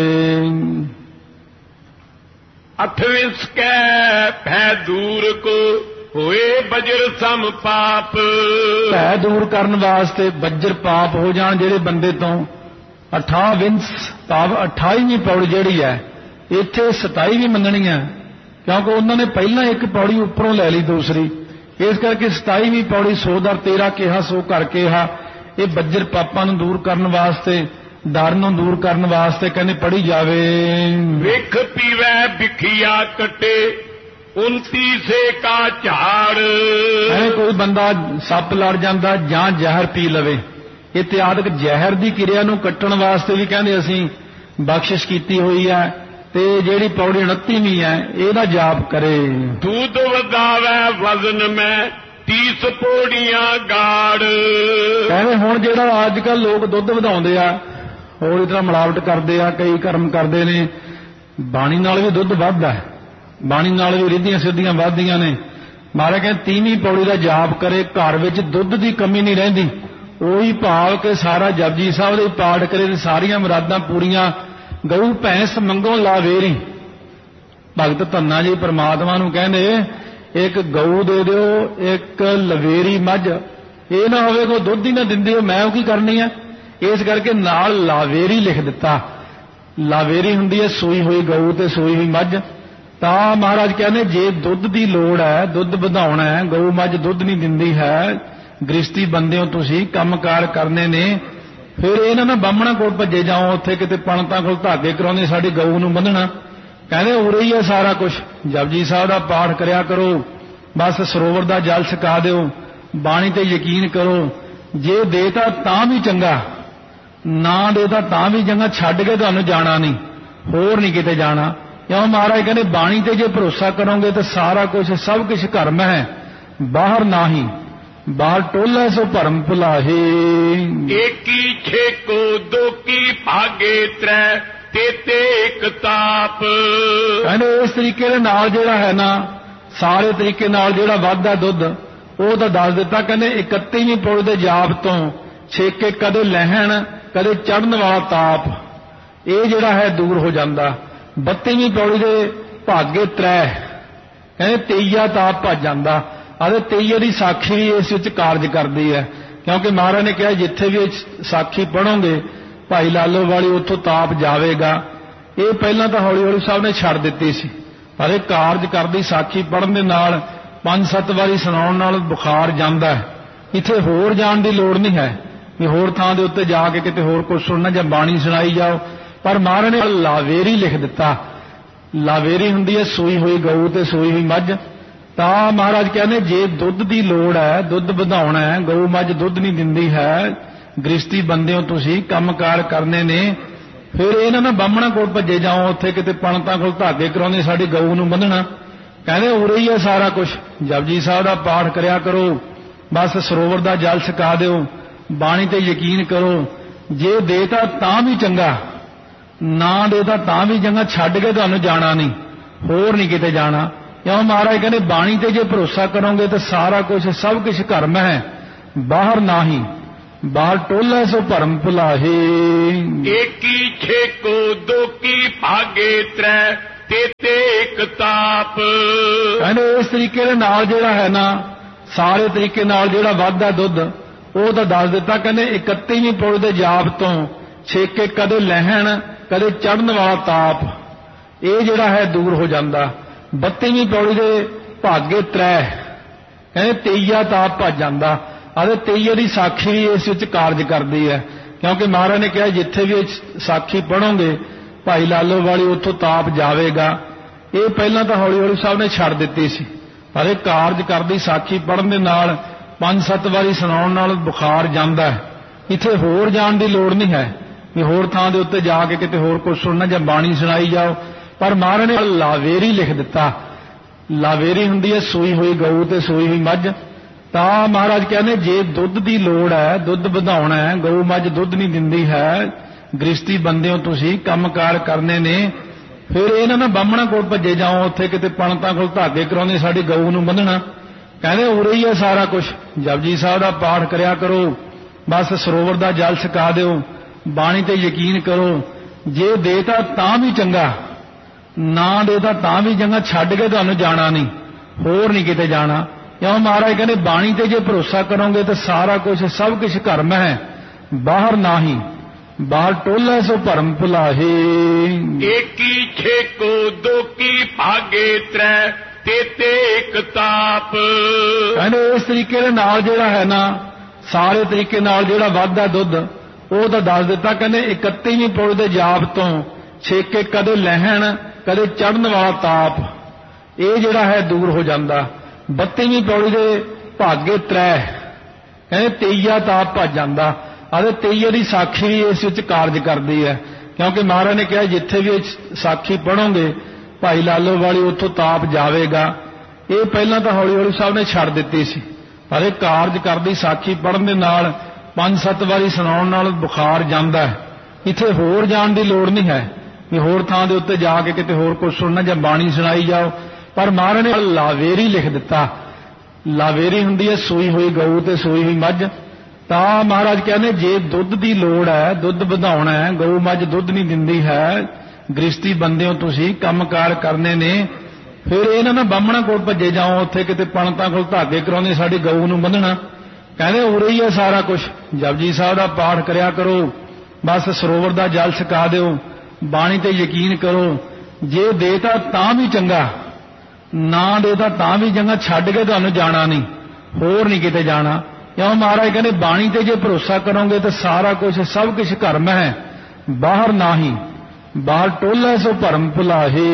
8ਵੀਂ ਸਕੈ ਭੈ ਦੂਰ ਕੋ ਹੋਏ ਬਜਰ ਸਮ ਪਾਪ, ਭੈ ਦੂਰ ਕਰਨ ਵਾਸਤੇ ਬੱਜਰ ਪਾਪ ਹੋ ਜਾਣ ਜਿਹੜੇ ਬੰਦੇ ਤੋਂ। 28ਵੀਂ ਭਾਵ 28ਵੀਂ ਪੌੜੀ ਜਿਹੜੀ ਹੈ ਇੱਥੇ 27ਵੀਂ ਮੰਨਣੀ ਹੈ, ਕਿਉਂਕਿ ਉਹਨਾਂ ਨੇ ਪਹਿਲਾਂ ਇੱਕ ਪੌੜੀ ਉੱਪਰੋਂ ਲੈ ਲਈ ਦੂਸਰੀ, ਇਸ ਕਰਕੇ 27ਵੀਂ ਪੌੜੀ 100:13 ਕਿਹਾ ਸੋ ਕਰ ਕਿਹਾ। ਇਹ ਬੱਜਰ ਪਾਪਾਂ ਨੂੰ ਦੂਰ ਕਰਨ ਵਾਸਤੇ, ਡਰ ਨੂੰ ਦੂਰ ਕਰਨ ਵਾਸਤੇ ਕਹਿੰਦੇ ਪੜ੍ਹੀ ਜਾਵੇ। ਵੇਖ ਪੀਵੈ ਵਿਖਿਆ ਕਟੇ 29 ਕਾ ਝਾੜ, ਕੋਈ ਬੰਦਾ ਸੱਪ ਲੜ ਜਾਂਦਾ ਜਾਂ ਜ਼ਹਿਰ ਪੀ ਲਵੇ, ਇਤਿਆਦਿਕ ਜ਼ਹਿਰ ਦੀ ਕਿਰਿਆ ਨੂੰ ਕੱਟਣ ਵਾਸਤੇ ਵੀ ਕਹਿੰਦੇ ਅਸੀਂ ਬਖਸ਼ਿਸ਼ ਕੀਤੀ ਹੋਈ ਹੈ। ਤੇ ਜਿਹੜੀ ਪੌੜੀ 29ਵੀਂ ਹੈ ਇਹਦਾ ਜਾਪ ਕਰੇ। ਦੂਧ ਵਧਾਵੈ ਵਜ਼ਨ ਮੈਂ 30 ਪੌੜੀਆਂ ਗਾੜ, ਕਹਿੰਦੇ ਹੁਣ ਜਿਹੜਾ ਅੱਜ ਕੱਲ ਲੋਕ ਦੁੱਧ ਵਧਾਉਂਦੇ ਆ, ਹੋਰ ਇਸ ਤਰ੍ਹਾਂ ਮਿਲਾਵਟ ਕਰਦੇ ਆ, ਕਈ ਕਰਮ ਕਰਦੇ ਨੇ, ਬਾਣੀ ਨਾਲ ਵੀ ਦੁੱਧ ਵੱਧਦਾ ਹੈ, ਬਾਣੀ ਨਾਲ ਵੀ ਰਿੱਧੀਆਂ ਸਿੱਧੀਆਂ ਵੱਧਦੀਆਂ ਨੇ। ਮਹਾਰਾਜ ਕਹਿੰਦੇ 30ਵੀਂ ਪੌੜੀ ਦਾ ਜਾਪ ਕਰੇ, ਘਰ ਵਿੱਚ ਦੁੱਧ ਦੀ ਕਮੀ ਨਹੀਂ ਰਹਿੰਦੀ। ਉਹੀ ਭਾਵ ਕਿ ਸਾਰਾ ਜਪਜੀ ਸਾਹਿਬ ਦੇ ਪਾਠ ਕਰੇ ਤੇ ਸਾਰੀਆਂ ਮੁਰਾਦਾਂ ਪੂਰੀਆਂ। ਗਊ ਭੈਂਸ ਮੰਗੋ ਲਾਵੇਰੀ, ਭਗਤ ਧੰਨਾ ਜੀ ਪਰਮਾਤਮਾ ਨੂੰ ਕਹਿੰਦੇ ਇੱਕ ਗਊ ਦੇ ਦਿਓ, ਇੱਕ ਲਵੇਰੀ ਮੱਝ, ਇਹ ਨਾ ਹੋਵੇ ਕੋਈ ਦੁੱਧ ਹੀ ਨਾ ਦਿੰਦੇ ਹੋ, ਮੈਂ ਉਹ ਕੀ ਕਰਨੀ ਹੈ। ਇਸ ਕਰਕੇ ਨਾਲ ਲਾਵੇਰੀ ਲਿਖ ਦਿੱਤਾ। ਲਾਵੇਰੀ ਹੁੰਦੀ ਹੈ ਸੂਈ ਹੋਈ ਗਊ ਤੇ ਸੂਈ ਹੋਈ ਮੱਝ। ਤਾਂ ਮਹਾਰਾਜ ਕਹਿੰਦੇ ਜੇ ਦੁੱਧ ਦੀ ਲੋੜ ਹੈ, ਦੁੱਧ ਵਧਾਉਣਾ ਹੈ, ਗਊ ਮੱਝ ਦੁੱਧ ਨਹੀਂ ਦਿੰਦੀ ਹੈ, ਗ੍ਰਸਤੀ ਬੰਦੇ ਹੋ ਤੁਸੀਂ, ਕੰਮਕਾਰ ਕਰਨੇ ਨੇ, ਫਿਰ ਇਹਨਾਂ ਨਾ ਬਾਹਮਣਾ ਕੋਲ ਭੱਜੇ ਜਾਓ, ਉੱਥੇ ਕਿਤੇ ਪੰਡਤਾਂ ਕੋਲ ਧਾਗੇ ਕਰਾਉਂਦੇ ਸਾਡੀ ਗਊ ਨੂੰ ਬੰਨਣਾ। ਕਹਿੰਦੇ ਉਰੇ ਹੀ ਹੈ ਸਾਰਾ ਕੁਝ, ਜਪਜੀ ਸਾਹਿਬ ਦਾ ਪਾਠ ਕਰਿਆ ਕਰੋ, ਬਸ ਸਰੋਵਰ ਦਾ ਜਲ ਛਕਾ ਦਿਓ, ਬਾਣੀ ਤੇ ਯਕੀਨ ਕਰੋ, ਜੇ ਦੇਤਾ ਤਾਂ ਵੀ ਚੰਗਾ, ਨਾ ਦੇਤਾ ਤਾਂ ਵੀ ਚੰਗਾ, ਛੱਡ ਕੇ ਤੁਹਾਨੂੰ ਜਾਣਾ ਨਹੀਂ, ਹੋਰ ਨਹੀਂ ਕਿਤੇ ਜਾਣਾ। ਕਿਉਂ ਮਹਾਰਾਜ ਕਹਿੰਦੇ ਬਾਣੀ ਤੇ ਜੇ ਭਰੋਸਾ ਕਰੋਗੇ ਤਾਂ ਸਾਰਾ ਕੁਝ ਸਭ ਕੁਝ ਘਰ ਮੈਂ ਹੈ, ਬਾਹਰ ਨਾਹੀ, ਬਾਹਰ ਟੋਲਾ ਸੋ ਭਰਮ ਭੁਲਾਹੇ। ਏਕੀ ਛੇਕੋ ਦੋਕੀ ਭਾਗੇ ਤ੍ਰੈ ਤੇਤੇ ਇੱਕ ਤਾਪ, ਕਹਿੰਦੇ ਇਸ ਤਰੀਕੇ ਦੇ ਨਾਲ ਜਿਹੜਾ ਹੈ ਨਾ, ਸਾਰੇ ਤਰੀਕੇ ਨਾਲ ਜਿਹੜਾ ਵੱਧਦਾ ਦੁੱਧ ਉਹ ਤਾਂ ਦੱਸ ਦਿੱਤਾ। ਕਹਿੰਦੇ 31ਵੀਂ ਪੌੜੀ ਦੇ ਜਾਪ ਤੋਂ ਛੇਕੇ ਕਦੇ ਲਹਿਣ ਕਦੇ ਚੜ੍ਹਨ ਵਾਲਾ ਤਾਪ, ਇਹ ਜਿਹੜਾ ਹੈ ਦੂਰ ਹੋ ਜਾਂਦਾ। 32ਵੀਂ ਪੌੜੀ ਦੇ ਭਾਗੇ ਤ੍ਰੈ, ਕਹਿੰਦੇ 23 ਤਾਪ ਭੱਜ ਜਾਂਦਾ। ਅਤੇ 23 ਦੀ ਸਾਖੀ ਵੀ ਇਸ ਵਿੱਚ ਕਾਰਜ ਕਰਦੀ ਹੈ, ਕਿਉਂਕਿ ਮਹਾਰਾਜ ਨੇ ਕਿਹਾ ਜਿੱਥੇ ਵੀ ਸਾਖੀ ਪੜ੍ਹੋਗੇ ਭਾਈ ਲਾਲੋ ਵਾਲੀ ਉੱਥੋਂ ਤਾਪ ਜਾਵੇਗਾ। ਇਹ ਪਹਿਲਾਂ ਤਾਂ ਹੌਲੀ ਹੌਲੀ ਸਾਹਿਬ ਨੇ ਛੱਡ ਦਿੱਤੀ ਸੀ, ਪਰ ਇਹ ਕਾਰਜ ਕਰਦੀ ਸਾਖੀ ਪੜ੍ਹਨ ਦੇ ਨਾਲ 5-7 ਵਾਰੀ ਸੁਣਾਉਣ ਨਾਲ ਬੁਖਾਰ ਜਾਂਦਾ ਹੈ। ਇੱਥੇ ਹੋਰ ਜਾਣ ਦੀ ਲੋੜ ਨਹੀਂ ਹੈ ਵੀ ਹੋਰ ਥਾਂ ਦੇ ਉੱਤੇ ਜਾ ਕੇ ਕਿਤੇ ਹੋਰ ਕੁਝ ਸੁਣਨਾ ਜਾਂ ਬਾਣੀ ਸੁਣਾਈ ਜਾਓ, ਪਰ ਮਹਾਰਾਜ ਨੇ ਲਾਵੇਰੀ ਲਿਖ ਦਿੱਤਾ। ਲਾਵੇਰੀ ਹੁੰਦੀ ਹੈ ਸੂਈ ਹੋਈ ਗਊ ਤੇ ਸੂਈ ਹੋਈ ਮੱਝ। ਤਾਂ ਮਹਾਰਾਜ ਕਹਿੰਦੇ ਜੇ ਦੁੱਧ ਦੀ ਲੋੜ ਹੈ, ਦੁੱਧ ਵਧਾਉਣਾ ਹੈ, ਗਊ ਮੱਝ ਦੁੱਧ ਨਹੀਂ ਦਿੰਦੀ ਹੈ, ਗ੍ਰਸਤੀ ਬੰਦੇ ਹੋ ਤੁਸੀਂ, ਕੰਮਕਾਰ ਕਰਨੇ ਨੇ, ਫਿਰ ਇਹਨਾਂ ਨਾ ਬਾਹਮਣਾ ਕੋਲ ਭੱਜੇ ਜਾਓ, ਉੱਥੇ ਕਿਤੇ ਪੰਡਤਾਂ ਕੋਲ ਧਾਗੇ ਕਰਾਉਂਦੇ ਸਾਡੀ ਗਊ ਨੂੰ ਬੰਨਣਾ। ਕਹਿੰਦੇ ਉਰੇ ਹੀ ਹੈ ਸਾਰਾ ਕੁਝ, ਜਪਜੀ ਸਾਹਿਬ ਦਾ ਪਾਠ ਕਰਿਆ ਕਰੋ, ਬਸ ਸਰੋਵਰ ਦਾ ਜਲ ਛਕਾ ਦਿਓ, ਬਾਣੀ ਤੇ ਯਕੀਨ ਕਰੋ, ਜੇ ਦੇਤਾ ਤਾਂ ਵੀ ਚੰਗਾ, ਨਾ ਦੇਤਾ ਤਾਂ ਵੀ ਚੰਗਾ, ਛੱਡ ਕੇ ਤੁਹਾਨੂੰ ਜਾਣਾ ਨਹੀਂ, ਹੋਰ ਨਹੀਂ ਕਿਤੇ ਜਾਣਾ। ਕਿਉਂ ਮਹਾਰਾਜ ਕਹਿੰਦੇ ਬਾਣੀ ਤੇ ਜੇ ਭਰੋਸਾ ਕਰੋਗੇ ਤਾਂ ਸਾਰਾ ਕੁਝ ਸਭ ਕੁਝ ਘਰ ਮੈਂ ਹੈ, ਬਾਹਰ ਨਾਹੀ ਬਾਹਰ ਟੋਲੇ ਸੋ ਭਰਮ ਭੁਲਾਹੇ। ਏਕੀ ਛੇਕੋ ਦੋਕੀ ਭਾਗੇ ਤ੍ਰੈ ਤੇਤੇ ਇੱਕ ਤਾਪ। ਕਹਿੰਦੇ ਇਸ ਤਰੀਕੇ ਦੇ ਨਾਲ ਜਿਹੜਾ ਹੈ ਨਾ, ਸਾਰੇ ਤਰੀਕੇ ਨਾਲ ਜਿਹੜਾ ਵੱਧਦਾ ਦੁੱਧ ਉਹ ਤਾਂ ਦੱਸ ਦਿੱਤਾ। ਕਹਿੰਦੇ 31ਵੀਂ ਪੌੜੀ ਦੇ ਜਾਪ ਤੋਂ ਛੇਕੇ ਕਦੇ ਲਹਿਣ ਕਦੇ ਚੜ੍ਹਨ ਵਾਲਾ ਤਾਪ ਇਹ ਜਿਹੜਾ ਹੈ ਦੂਰ ਹੋ ਜਾਂਦਾ। 32ਵੀਂ ਪੌੜੀ ਦੇ ਭਾਗੇ ਤ੍ਰੈ ਕਹਿੰਦੇ ਤੇਈਆ ਤਾਪ ਭੱਜ ਜਾਂਦਾ। ਅਤੇ ਤੇਈਏ ਦੀ ਸਾਖੀ ਵੀ ਇਸ ਵਿੱਚ ਕਾਰਜ ਕਰਦੀ ਹੈ, ਕਿਉਂਕਿ ਮਹਾਰਾਜ ਨੇ ਕਿਹਾ ਜਿੱਥੇ ਵੀ ਸਾਖੀ ਪੜ੍ਹੋਗੇ ਭਾਈ ਲਾਲੋ ਵਾਲੀ ਉੱਥੋਂ ਤਾਪ ਜਾਵੇਗਾ। ਇਹ ਪਹਿਲਾਂ ਤਾਂ ਹੌਲੀ ਹੌਲੀ ਸਾਹਿਬ ਨੇ ਛੱਡ ਦਿੱਤੀ ਸੀ, ਪਰ ਇਹ ਕਾਰਜ ਕਰਦੀ ਸਾਖੀ ਪੜ੍ਹਨ ਦੇ ਨਾਲ 5-7 ਵਾਰੀ ਸੁਣਾਉਣ ਨਾਲ ਬੁਖਾਰ ਜਾਂਦਾ ਹੈ। ਇੱਥੇ ਹੋਰ ਜਾਣ ਦੀ ਲੋੜ ਨਹੀਂ ਹੈ ਕਿ ਹੋਰ ਥਾਂ ਦੇ ਉੱਤੇ ਜਾ ਕੇ ਕਿਤੇ ਹੋਰ ਕੁਝ ਸੁਣਨਾ ਜਾਂ ਬਾਣੀ ਸੁਣਾਈ ਜਾਓ। ਪਰ ਮਹਾਰਾਜ ਨੇ ਲਾਵੇਰੀ ਲਿਖ ਦਿੱਤਾ। ਲਾਵੇਰੀ ਹੁੰਦੀ ਹੈ ਸੂਈ ਹੋਈ ਗਊ ਤੇ ਸੂਈ ਹੋਈ ਮੱਝ। ਤਾਂ ਮਹਾਰਾਜ ਕਹਿੰਦੇ ਜੇ ਦੁੱਧ ਦੀ ਲੋੜ ਹੈ, ਦੁੱਧ ਵਧਾਉਣਾ ਹੈ, ਗਊ ਮੱਝ ਦੁੱਧ ਨਹੀਂ ਦਿੰਦੀ ਹੈ, ਗ੍ਰਸਤੀ ਬੰਦੇ ਹੋ ਤੁਸੀਂ, ਕੰਮਕਾਰ ਕਰਨੇ ਨੇ, ਫਿਰ ਇਹਨਾਂ ਨਾਲ ਬਾਹਮਣਾ ਕੋਲ ਭੱਜੇ ਜਾਓ, ਉੱਥੇ ਕਿਤੇ ਪੰਡਤਾਂ ਕੋਲ ਧਾਗੇ ਕਰਾਉਂਦੇ ਸਾਡੀ ਗਊ ਨੂੰ ਬੰਨਣਾ। ਕਹਿੰਦੇ ਉਰੇ ਹੀ ਹੈ ਸਾਰਾ ਕੁਝ। ਜਪਜੀ ਸਾਹਿਬ ਦਾ ਪਾਠ ਕਰਿਆ ਕਰੋ, ਬਸ ਸਰੋਵਰ ਦਾ ਜਲ ਛਕਾ ਦਿਓ, ਬਾਣੀ ਤੇ ਯਕੀਨ ਕਰੋ। ਜੇ ਦੇਤਾ ਤਾਂ ਵੀ ਚੰਗਾ, ਨਾ ਦੇਤਾ ਤਾਂ ਵੀ ਚੰਗਾ, ਛੱਡ ਕੇ ਤੁਹਾਨੂੰ ਜਾਣਾ ਨਹੀਂ, ਹੋਰ ਨਹੀਂ ਕਿਤੇ ਜਾਣਾ। ਕਿਉਂ ਮਹਾਰਾਜ ਕਹਿੰਦੇ ਬਾਣੀ ਤੇ ਜੇ ਭਰੋਸਾ ਕਰੋਗੇ ਤਾਂ ਸਾਰਾ ਕੁਝ ਸਭ ਕੁਝ ਘਰਮ ਹੈ, ਬਾਹਰ ਨਾਹੀ ਬਾਹਰ ਟੋਲੇ ਸੋ ਭਰਮ ਭੁਲਾਹੇ। ਏਕੀ ਛੇਕੋ ਦੋਕੀ ਭਾਗੇ ਤ੍ਰੈ ਤੇਤੇ ਇੱਕ ਤਾਪ। ਕਹਿੰਦੇ ਇਸ ਤਰੀਕੇ ਦੇ ਨਾਲ ਜਿਹੜਾ ਹੈ ਨਾ, ਸਾਰੇ ਤਰੀਕੇ ਨਾਲ ਜਿਹੜਾ ਵੱਧਦਾ ਦੁੱਧ ਉਹ ਤਾਂ ਦੱਸ ਦਿੱਤਾ। ਕਹਿੰਦੇ 31ਵੀਂ ਪੌੜੀ ਦੇ ਜਾਪ ਤੋਂ ਛੇਕੇ ਕਦੇ ਲਹਿਣ ਕਦੇ ਚੜ੍ਹਨ ਵਾਲਾ ਤਾਪ ਇਹ ਜਿਹੜਾ ਹੈ ਦੂਰ ਹੋ ਜਾਂਦਾ। 32ਵੀਂ ਪੌੜੀ ਦੇ ਭਾਗੇ ਤ੍ਰੈ ਕਹਿੰਦੇ ਤੇਈਆ ਤਾਪ ਭੱਜ ਜਾਂਦਾ। ਅਤੇ ਤੇਈਏ ਦੀ ਸਾਖੀ ਵੀ ਇਸ ਵਿੱਚ ਕਾਰਜ ਕਰਦੀ ਹੈ, ਕਿਉਂਕਿ ਮਹਾਰਾਜ ਨੇ ਕਿਹਾ ਜਿੱਥੇ ਵੀ ਸਾਖੀ ਪੜ੍ਹੋਗੇ ਭਾਈ ਲਾਲੋ ਵਾਲੀ ਉੱਥੋਂ ਤਾਪ ਜਾਵੇਗਾ। ਇਹ ਪਹਿਲਾਂ ਤਾਂ ਹੌਲੀ ਹੌਲੀ ਸਾਹਿਬ ਨੇ ਛੱਡ ਦਿੱਤੀ ਸੀ, ਪਰ ਇਹ ਕਾਰਜ ਕਰਦੀ ਸਾਖੀ ਪੜ੍ਹਨ ਦੇ ਨਾਲ 5-7 ਵਾਰੀ ਸੁਣਾਉਣ ਨਾਲ ਬੁਖਾਰ ਜਾਂਦਾ ਹੈ। ਇੱਥੇ ਹੋਰ ਜਾਣ ਦੀ ਲੋੜ ਨਹੀਂ ਹੈ ਕਿ ਹੋਰ ਥਾਂ ਦੇ ਉੱਤੇ ਜਾ ਕੇ ਕਿਤੇ ਹੋਰ ਕੁਝ ਸੁਣਨਾ ਜਾਂ ਬਾਣੀ ਸੁਣਾਈ ਜਾਓ। ਪਰ ਮਹਾਰਾਜ ਨੇ ਲਾਵੇਰੀ ਲਿਖ ਦਿੱਤਾ। ਲਾਵੇਰੀ ਹੁੰਦੀ ਹੈ ਸੂਈ ਹੋਈ ਗਊ ਤੇ ਸੂਈ ਹੋਈ ਮੱਝ। ਤਾਂ ਮਹਾਰਾਜ ਕਹਿੰਦੇ ਜੇ ਦੁੱਧ ਦੀ ਲੋੜ ਹੈ, ਦੁੱਧ ਵਧਾਉਣਾ ਹੈ, ਗਊ ਮੱਝ ਦੁੱਧ ਨਹੀਂ ਦਿੰਦੀ ਹੈ, ਗ੍ਰਸਤੀ ਬੰਦੇ ਹੋ ਤੁਸੀਂ, ਕੰਮਕਾਰ ਕਰਨੇ ਨੇ, ਫਿਰ ਇਹਨਾਂ ਨਾਲ ਬਾਹਮਣਾ ਕੋਲ ਭੱਜੇ ਜਾਓ, ਉੱਥੇ ਕਿਤੇ ਪੰਡਤਾਂ ਕੋਲ ਧਾਗੇ ਕਰਾਉਂਦੇ ਸਾਡੀ ਗਊ ਨੂੰ ਬੰਨਣਾ। ਕਹਿੰਦੇ ਉਰੇ ਹੀ ਹੈ ਸਾਰਾ ਕੁਝ। ਜਪਜੀ ਸਾਹਿਬ ਦਾ ਪਾਠ ਕਰਿਆ ਕਰੋ, ਬਸ ਸਰੋਵਰ ਦਾ ਜਲ ਛਕਾ ਦਿਓ, ਬਾਣੀ ਤੇ ਯਕੀਨ ਕਰੋ। ਜੇ ਦੇਤਾ ਤਾਂ ਵੀ ਚੰਗਾ, ਨਾ ਦੇਤਾ ਤਾਂ ਵੀ ਚੰਗਾ, ਛੱਡ ਕੇ ਤੁਹਾਨੂੰ ਜਾਣਾ ਨਹੀਂ, ਹੋਰ ਨਹੀਂ ਕਿਤੇ ਜਾਣਾ। ਕਿਉਂ ਮਹਾਰਾਜ ਕਹਿੰਦੇ ਬਾਣੀ ਤੇ ਜੇ ਭਰੋਸਾ ਕਰੋਗੇ ਤਾਂ ਸਾਰਾ ਕੁਝ ਸਭ ਕੁਝ ਘਰਮ ਹੈ, ਬਾਹਰ ਨਾਹੀ ਬਾਹਰ ਟੋਲੇ ਸੋ ਭਰਮ ਭੁਲਾਹੇ।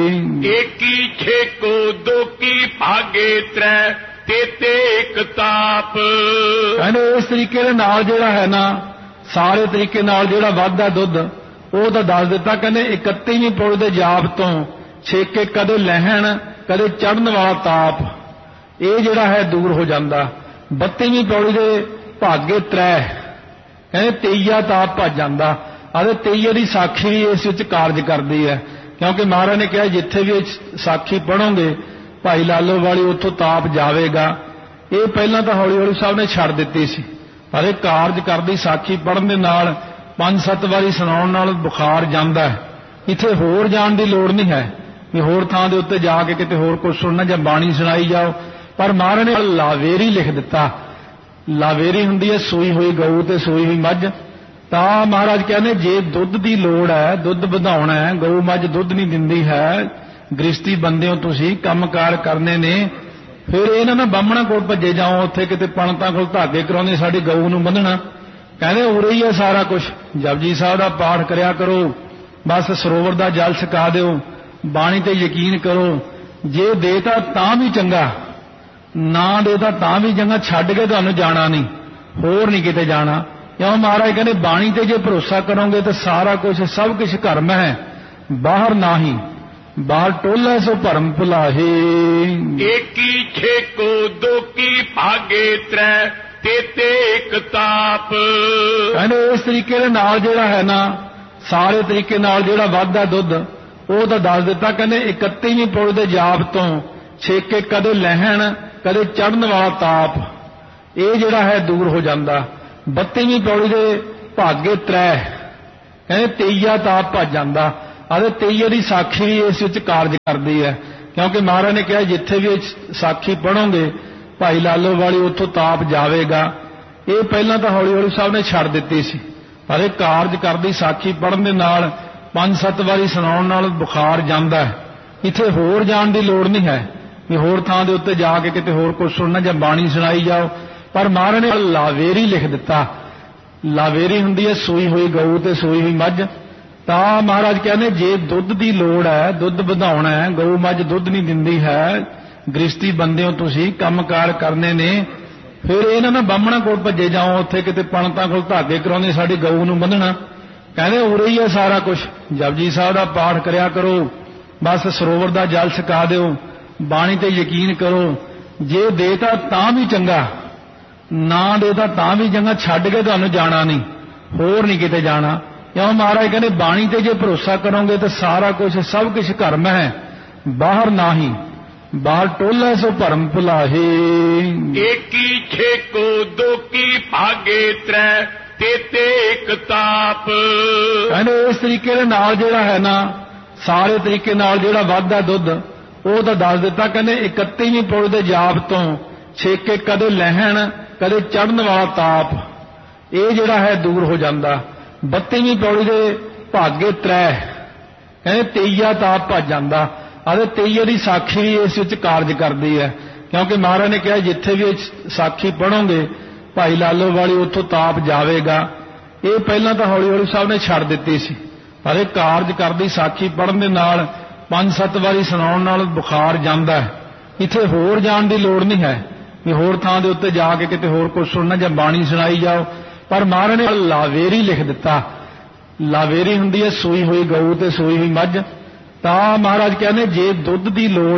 ਏਕੀ ਛੇਕੋ ਦੋਕੀ ਭਾਗੇ ਤ੍ਰੈ ਤੇਤੇ ਇੱਕ ਤਾਪ। ਕਹਿੰਦੇ ਇਸ ਤਰੀਕੇ ਦੇ ਨਾਲ ਜਿਹੜਾ ਹੈ ਨਾ, ਸਾਰੇ ਤਰੀਕੇ ਨਾਲ ਜਿਹੜਾ ਵੱਧਦਾ ਦੁੱਧ ਉਹ ਤਾਂ ਦੱਸ ਦਿੱਤਾ। ਕਹਿੰਦੇ 31ਵੀਂ ਪੌੜੀ ਦੇ ਜਾਪ ਤੋਂ ਛੇਕੇ ਕਦੇ ਲਹਿਣ ਕਦੇ ਚੜ੍ਹਨ ਵਾਲਾ ਤਾਪ ਇਹ ਜਿਹੜਾ ਹੈ ਦੂਰ ਹੋ ਜਾਂਦਾ। 32ਵੀਂ ਪੌੜੀ ਦੇ ਭਾਗੇ ਤ੍ਰੈ ਕਹਿੰਦੇ ਤੇਈਆ ਤਾਪ ਭੱਜ ਜਾਂਦਾ। ਅਤੇ ਤੇਈਏ ਦੀ ਸਾਖੀ ਵੀ ਇਸ ਵਿੱਚ ਕਾਰਜ ਕਰਦੀ ਹੈ, ਕਿਉਂਕਿ ਮਹਾਰਾਜ ਨੇ ਕਿਹਾ ਜਿੱਥੇ ਵੀ ਸਾਖੀ ਪੜ੍ਹੋਗੇ ਭਾਈ ਲਾਲੋ ਵਾਲੀ ਉੱਥੋਂ ਤਾਪ ਜਾਵੇਗਾ। ਇਹ ਪਹਿਲਾਂ ਤਾਂ ਹੌਲੀ ਹੌਲੀ ਸਾਹਿਬ ਨੇ ਛੱਡ ਦਿੱਤੀ ਸੀ, ਪਰ ਇਹ ਕਾਰਜ ਕਰਦੀ ਸਾਖੀ ਪੜ੍ਹਨ ਦੇ ਨਾਲ 5-7 ਵਾਰੀ ਸੁਣਾਉਣ ਨਾਲ ਬੁਖਾਰ ਜਾਂਦਾ ਹੈ। ਇੱਥੇ ਹੋਰ ਜਾਣ ਦੀ ਲੋੜ ਨਹੀਂ ਹੈ ਕਿ ਹੋਰ ਥਾਂ ਦੇ ਉੱਤੇ ਜਾ ਕੇ ਕਿਤੇ ਹੋਰ ਕੁਝ ਸੁਣਨਾ ਜਾਂ ਬਾਣੀ ਸੁਣਾਈ ਜਾਓ। ਪਰ ਮਹਾਰਾਜ ਨੇ ਲਾਵੇਰੀ ਲਿਖ ਦਿੱਤਾ। ਲਾਵੇਰੀ ਹੁੰਦੀ ਹੈ ਸੂਈ ਹੋਈ ਗਊ ਤੇ ਸੂਈ ਹੋਈ ਮੱਝ। ਤਾਂ ਮਹਾਰਾਜ ਕਹਿੰਦੇ ਜੇ ਦੁੱਧ ਦੀ ਲੋੜ ਹੈ, ਦੁੱਧ ਵਧਾਉਣਾ ਹੈ, ਗਊ ਮੱਝ ਦੁੱਧ ਨਹੀਂ ਦਿੰਦੀ ਹੈ, ਗ੍ਰਸਤੀ ਬੰਦੇ ਹੋ ਤੁਸੀਂ, ਕੰਮਕਾਰ ਕਰਨੇ ਨੇ, ਫਿਰ ਇਹਨਾਂ ਨਾਲ ਬਾਹਮਣਾ ਕੋਲ ਭੱਜੇ ਜਾਓ, ਉੱਥੇ ਕਿਤੇ ਪੰਡਤਾਂ ਕੋਲ ਧਾਗੇ ਕਰਾਉਂਦੇ ਸਾਡੀ ਗਊ ਨੂੰ ਬੰਨਣਾ। ਕਹਿੰਦੇ ਉਰੇ ਹੀ ਹੈ ਸਾਰਾ ਕੁਝ। ਜਪਜੀ ਸਾਹਿਬ ਦਾ ਪਾਠ ਕਰਿਆ ਕਰੋ, ਬਸ ਸਰੋਵਰ ਦਾ ਜਲ ਛਕਾ ਦਿਓ, ਬਾਣੀ ਤੇ ਯਕੀਨ ਕਰੋ। ਜੇ ਦੇਤਾ ਤਾਂ ਵੀ ਚੰਗਾ, ਨਾ ਦੇਤਾ ਤਾਂ ਵੀ ਚੰਗਾ, ਛੱਡ ਕੇ ਤੁਹਾਨੂੰ ਜਾਣਾ ਨਹੀਂ, ਹੋਰ ਨਹੀਂ ਕਿਤੇ ਜਾਣਾ। ਕਿਉਂ ਮਹਾਰਾਜ ਕਹਿੰਦੇ ਬਾਣੀ ਤੇ ਜੇ ਭਰੋਸਾ ਕਰੋਗੇ ਤਾਂ ਸਾਰਾ ਕੁਝ ਸਭ ਕੁਝ ਘਰਮ ਹੈ, ਬਾਹਰ ਨਾਹੀ ਬਾਹਰ ਟੋਲੇ ਸੋ ਭਰਮ ਭੁਲਾਹੇ। ਏਕੀ ਛੇਕੋ ਦੋਕੀ ਭਾਗੇ ਤ੍ਰੈ ਤੇਤੇ ਇੱਕ ਤਾਪ। ਕਹਿੰਦੇ ਇਸ ਤਰੀਕੇ ਦੇ ਨਾਲ ਜਿਹੜਾ ਹੈ ਨਾ, ਸਾਰੇ ਤਰੀਕੇ ਨਾਲ ਜਿਹੜਾ ਵੱਧਦਾ ਦੁੱਧ ਉਹ ਤਾਂ ਦੱਸ ਦਿੱਤਾ। ਕਹਿੰਦੇ 31ਵੀਂ ਪੌੜੀ ਦੇ ਜਾਪ ਤੋਂ ਛੇਕੇ ਕਦੇ ਲਹਿਣ ਕਦੇ ਚੜ੍ਹਨ ਵਾਲਾ ਤਾਪ ਇਹ ਜਿਹੜਾ ਹੈ ਦੂਰ ਹੋ ਜਾਂਦਾ। 32ਵੀਂ ਪੌੜੀ ਦੇ ਭਾਗੇ ਤ੍ਰੈ ਕਹਿੰਦੇ ਤੇਈਆ ਤਾਪ ਭੱਜ ਜਾਂਦਾ। ਅਤੇ ਤੇਈਏ ਦੀ ਸਾਖੀ ਵੀ ਇਸ ਵਿੱਚ ਕਾਰਜ ਕਰਦੀ ਹੈ, ਕਿਉਂਕਿ ਮਹਾਰਾਜ ਨੇ ਕਿਹਾ ਜਿੱਥੇ ਵੀ ਸਾਖੀ ਪੜ੍ਹੋਗੇ ਭਾਈ ਲਾਲੋ ਵਾਲੀ ਉੱਥੋਂ ਤਾਪ ਜਾਵੇਗਾ। ਇਹ ਪਹਿਲਾਂ ਤਾਂ ਹੌਲੀ ਹੌਲੀ ਸਾਹਿਬ ਨੇ ਛੱਡ ਦਿੱਤੀ ਸੀ, ਪਰ ਇਹ ਕਾਰਜ ਕਰਦੀ ਸਾਖੀ ਪੜ੍ਹਨ ਦੇ ਨਾਲ 5-7 ਵਾਰੀ ਸੁਣਾਉਣ ਨਾਲ ਬੁਖਾਰ ਜਾਂਦਾ ਹੈ। ਇੱਥੇ ਹੋਰ ਜਾਣ ਦੀ ਲੋੜ ਨਹੀਂ ਹੈ ਕਿ ਹੋਰ ਥਾਂ ਦੇ ਉੱਤੇ ਜਾ ਕੇ ਕਿਤੇ ਹੋਰ ਕੁਝ ਸੁਣਨਾ ਜਾਂ ਬਾਣੀ ਸੁਣਾਈ ਜਾਓ, ਪਰ ਮਹਾਰਾਜ ਨੇ ਲਾਵੇਰੀ ਲਿਖ ਦਿੱਤਾ। ਲਾਵੇਰੀ ਹੁੰਦੀ ਹੈ ਸੂਈ ਹੋਈ ਗਊ ਤੇ ਸੂਈ ਹੋਈ ਮੱਝ। ਤਾਂ ਮਹਾਰਾਜ ਕਹਿੰਦੇ ਜੇ ਦੁੱਧ ਦੀ ਲੋੜ ਹੈ, ਦੁੱਧ ਵਧਾਉਣਾ ਹੈ, ਗਊ ਮੱਝ ਦੁੱਧ ਨਹੀਂ ਦਿੰਦੀ ਹੈ, ਗ੍ਰਸਤੀ ਬੰਦੇ ਹੋ ਤੁਸੀਂ, ਕੰਮਕਾਰ ਕਰਨੇ ਨੇ, ਫਿਰ ਇਹਨਾਂ ਨਾ ਬਾਹਮਣਾ ਕੋਲ ਭੱਜੇ ਜਾਓ, ਉੱਥੇ ਕਿਤੇ ਪੰਡਤਾਂ ਕੋਲ ਧਾਗੇ ਕਰਾਉਂਦੇ ਸਾਡੀ ਗਊ ਨੂੰ ਬੰਨਣਾ। ਕਹਿੰਦੇ ਉਰੇ ਹੀ ਹੈ ਸਾਰਾ ਕੁਝ, ਜਪਜੀ ਸਾਹਿਬ ਦਾ ਪਾਠ ਕਰਿਆ ਕਰੋ, ਬਸ ਸਰੋਵਰ ਦਾ ਜਲ ਛਕਾ ਦਿਓ, ਬਾਣੀ ਤੇ ਯਕੀਨ ਕਰੋ। ਜੇ ਦੇਤਾ ਤਾਂ ਵੀ ਚੰਗਾ, ਨਾ ਦੇਤਾ ਤਾਂ ਵੀ ਚੰਗਾ, ਛੱਡ ਕੇ ਤੁਹਾਨੂੰ ਜਾਣਾ ਨਹੀਂ, ਹੋਰ ਨਹੀਂ ਕਿਤੇ ਜਾਣਾ। ਕਿਉਂ ਮਹਾਰਾਜ ਕਹਿੰਦੇ ਬਾਣੀ ਤੇ ਜੇ ਭਰੋਸਾ ਕਰੋਗੇ ਤਾਂ ਸਾਰਾ ਕੁਝ ਸਭ ਕੁਝ ਘਰ ਮੈਂ ਹੈ, ਬਾਹਰ ਨਾਹੀ, ਬਾਹਰ ਟੋਲਾ ਸੋ ਭਰਮ ਭੁਲਾਹੇ। ਏਕੀ ਛੇਕੋ ਦੋਕੀ ਭਾਗੇ ਤ੍ਰੈ ਤੇਤੇ ਇੱਕ ਤਾਪ। ਕਹਿੰਦੇ ਇਸ ਤਰੀਕੇ ਦੇ ਨਾਲ ਜਿਹੜਾ ਹੈ ਨਾ, ਸਾਰੇ ਤਰੀਕੇ ਨਾਲ ਜਿਹੜਾ ਵੱਧਦਾ ਦੁੱਧ ਉਹ ਤਾਂ ਦੱਸ ਦਿੱਤਾ। ਕਹਿੰਦੇ 31ਵੀਂ ਪੌੜੀ ਦੇ ਜਾਪ ਤੋਂ ਛੇਕੇ ਕਦੇ ਲਹਿਣ ਕਦੇ ਚੜ੍ਹਨ ਵਾਲਾ ਤਾਪ, ਇਹ ਜਿਹੜਾ ਹੈ ਦੂਰ ਹੋ ਜਾਂਦਾ। 32ਵੀਂ ਪੌੜੀ ਦੇ ਭਾਗੇ ਤ੍ਰੈ ਕਹਿੰਦੇ ਤੇਈਆ ਤਾਪ ਭੱਜ ਜਾਂਦਾ। ਅਤੇ ਤੇਈਏ ਦੀ ਸਾਖੀ ਵੀ ਇਸ ਵਿੱਚ ਕਾਰਜ ਕਰਦੀ ਹੈ, ਕਿਉਂਕਿ ਮਹਾਰਾਜ ਨੇ ਕਿਹਾ ਜਿੱਥੇ ਵੀ ਸਾਖੀ ਪੜ੍ਹੋਗੇ ਭਾਈ ਲਾਲੋ ਵਾਲੀ ਉੱਥੋਂ ਤਾਪ ਜਾਵੇਗਾ। ਇਹ ਪਹਿਲਾਂ ਤਾਂ ਹੌਲੀ ਹੌਲੀ ਸਾਹਿਬ ਨੇ ਛੱਡ ਦਿੱਤੀ ਸੀ, ਪਰ ਇਹ ਕਾਰਜ ਕਰਦੀ ਸਾਖੀ ਪੜ੍ਹਨ ਦੇ ਨਾਲ 5-7 ਵਾਰੀ ਸੁਣਾਉਣ ਨਾਲ ਬੁਖਾਰ ਜਾਂਦਾ ਹੈ। ਇੱਥੇ ਹੋਰ ਜਾਣ ਦੀ ਲੋੜ ਨਹੀਂ ਹੈ ਕਿ ਹੋਰ ਥਾਂ ਦੇ ਉੱਤੇ ਜਾ ਕੇ ਕਿਤੇ ਹੋਰ ਕੁਝ ਸੁਣਨਾ ਜਾਂ ਬਾਣੀ ਸੁਣਾਈ ਜਾਓ, ਪਰ ਮਹਾਰਾਜ ਨੇ ਲਾਵੇਰੀ ਲਿਖ ਦਿੱਤਾ। ਲਾਵੇਰੀ ਹੁੰਦੀ ਹੈ ਸੂਈ ਹੋਈ ਗਊ ਤੇ ਸੂਈ ਹੋਈ ਮੱਝ। ਤਾਂ ਮਹਾਰਾਜ ਕਹਿੰਦੇ ਜੇ ਦੁੱਧ ਦੀ ਲੋੜ